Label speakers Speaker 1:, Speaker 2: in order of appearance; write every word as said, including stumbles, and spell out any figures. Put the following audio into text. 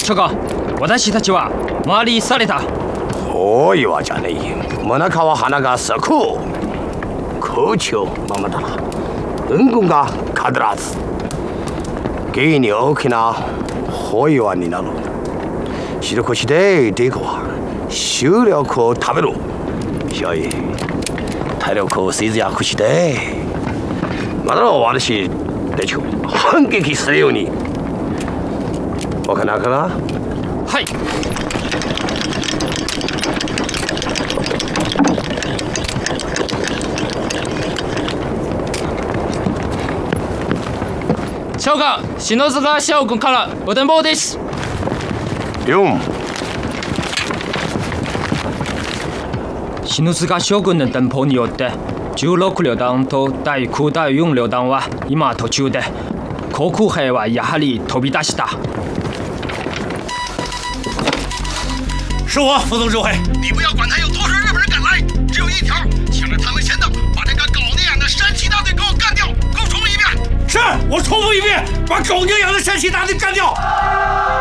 Speaker 1: 長官、私たちは周りされた。
Speaker 2: おいわじゃねえ。真中は花が咲く。空調ままだ。運軍が必ず。芸に大きな保岩になる。白腰でデコは収力を食べる。所以体力を節約して、まだ私たちを反撃するように。わかんないかな？
Speaker 1: はい。長官、篠塚将軍からご伝報です。
Speaker 2: よん。
Speaker 1: 篠塚将軍の電報によってじゅうろく旅団とだいきゅうだいよん旅団は今途中で、航空兵はやはり飛び出した。
Speaker 3: 是我，副总指挥。
Speaker 4: 你不要管他有多少日本人赶来，只有一条，请着他们先到，把这个狗那样的山崎大队给我干掉。给我重复一遍。
Speaker 3: 是，我重复一遍，把狗娘养的山崎大队干掉。